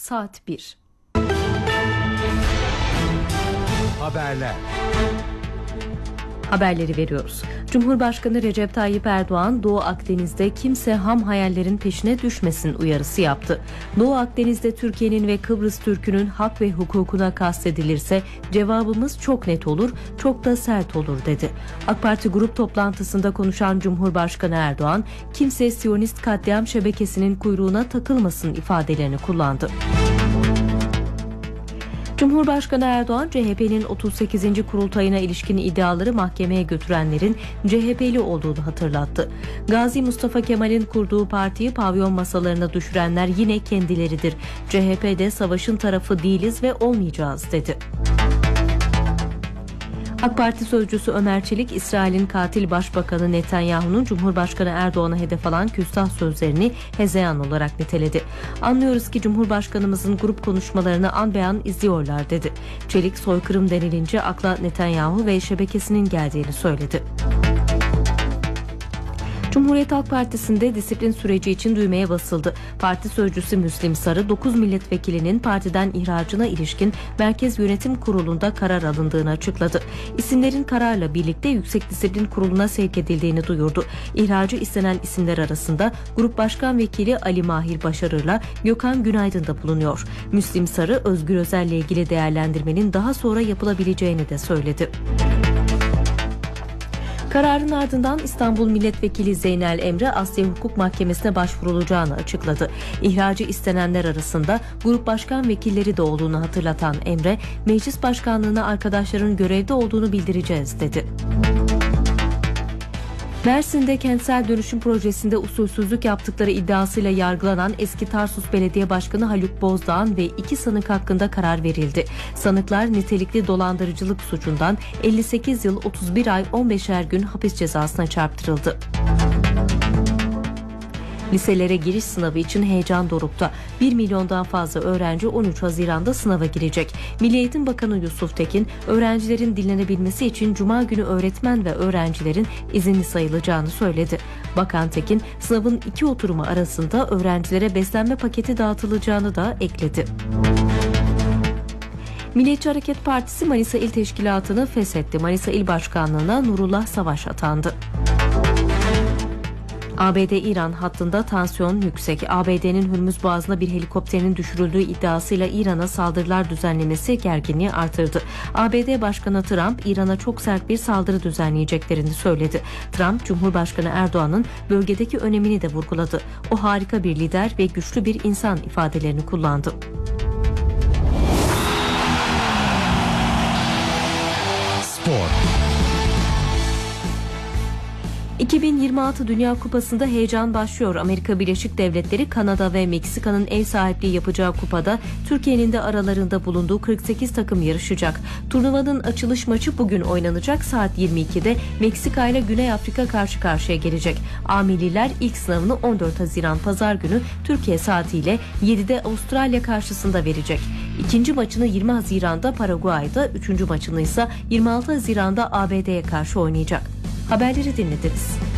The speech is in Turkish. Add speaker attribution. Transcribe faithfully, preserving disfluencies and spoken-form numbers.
Speaker 1: saat bir.
Speaker 2: Haberler.
Speaker 1: Haberleri veriyoruz. Cumhurbaşkanı Recep Tayyip Erdoğan, Doğu Akdeniz'de kimse ham hayallerin peşine düşmesin uyarısı yaptı. Doğu Akdeniz'de Türkiye'nin ve Kıbrıs Türk'ünün hak ve hukukuna kastedilirse cevabımız çok net olur, çok da sert olur dedi. AK Parti grup toplantısında konuşan Cumhurbaşkanı Erdoğan, kimse Siyonist katliam şebekesinin kuyruğuna takılmasın ifadelerini kullandı. Cumhurbaşkanı Erdoğan, C H P'nin otuz sekizinci kurultayına ilişkin iddiaları mahkemeye götürenlerin C H P'li olduğunu hatırlattı. Gazi Mustafa Kemal'in kurduğu partiyi pavyon masalarına düşürenler yine kendileridir. C H P'de savaşın tarafı değiliz ve olmayacağız dedi. AK Parti sözcüsü Ömer Çelik, İsrail'in katil başbakanı Netanyahu'nun Cumhurbaşkanı Erdoğan'a hedef alan küstah sözlerini hezeyan olarak niteledi. Anlıyoruz ki Cumhurbaşkanımızın grup konuşmalarını an be an izliyorlar dedi. Çelik, soykırım denilince akla Netanyahu ve şebekesinin geldiğini söyledi. Cumhuriyet Halk Partisi'nde disiplin süreci için düğmeye basıldı. Parti sözcüsü Müslim Sarı, dokuz milletvekilinin partiden ihracına ilişkin Merkez Yönetim Kurulu'nda karar alındığını açıkladı. İsimlerin kararla birlikte Yüksek Disiplin Kurulu'na sevk edildiğini duyurdu. İhracı istenen isimler arasında Grup Başkan Vekili Ali Mahir Başarır'la Gökhan Günaydın da bulunuyor. Müslim Sarı, Özgür Özel'le ilgili değerlendirmenin daha sonra yapılabileceğini de söyledi. Kararın ardından İstanbul Milletvekili Zeynel Emre Asya Hukuk Mahkemesi'ne başvurulacağını açıkladı. İhracı istenenler arasında grup başkan vekilleri de olduğunu hatırlatan Emre, meclis başkanlığına arkadaşların görevde olduğunu bildireceğiz dedi. Mersin'de kentsel dönüşüm projesinde usulsüzlük yaptıkları iddiasıyla yargılanan eski Tarsus Belediye Başkanı Haluk Bozdağ'ın ve iki sanık hakkında karar verildi. Sanıklar nitelikli dolandırıcılık suçundan elli sekiz yıl otuz bir ay on beşer gün hapis cezasına çarptırıldı. Liselere giriş sınavı için heyecan dorukta. bir milyondan fazla öğrenci on üç Haziran'da sınava girecek. Milli Eğitim Bakanı Yusuf Tekin, öğrencilerin dinlenebilmesi için Cuma günü öğretmen ve öğrencilerin izinli sayılacağını söyledi. Bakan Tekin, sınavın iki oturumu arasında öğrencilere beslenme paketi dağıtılacağını da ekledi. Milliyetçi Hareket Partisi Manisa İl Teşkilatı'nı feshetti. Manisa İl Başkanlığı'na Nurullah Savaş atandı. A B D-İran hattında tansiyon yüksek. A B D'nin Hürmüz Boğazı'na bir helikopterin düşürüldüğü iddiasıyla İran'a saldırılar düzenlemesi gerginliği artırdı. A B D Başkanı Trump, İran'a çok sert bir saldırı düzenleyeceklerini söyledi. Trump, Cumhurbaşkanı Erdoğan'ın bölgedeki önemini de vurguladı. O harika bir lider ve güçlü bir insan ifadelerini kullandı.
Speaker 2: Spor.
Speaker 1: iki bin yirmi altı Dünya Kupası'nda heyecan başlıyor. Amerika Birleşik Devletleri, Kanada ve Meksika'nın ev sahipliği yapacağı kupada Türkiye'nin de aralarında bulunduğu kırk sekiz takım yarışacak. Turnuvanın açılış maçı bugün oynanacak. Saat yirmi ikide Meksika ile Güney Afrika karşı karşıya gelecek. A milliler ilk sınavını on dört Haziran Pazar günü Türkiye saatiyle yedide Avustralya karşısında verecek. İkinci maçını yirmi Haziran'da Paraguay'da, üçüncü maçını ise yirmi altı Haziran'da A B D'ye karşı oynayacak. Haberleri dinlediniz.